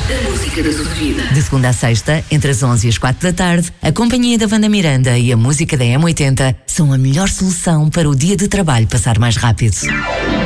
A música da sua vida. De segunda a sexta, entre as 11 e as 4 da tarde, a companhia da Wanda Miranda e a música da M80 são a melhor solução para o dia de trabalho passar mais rápido.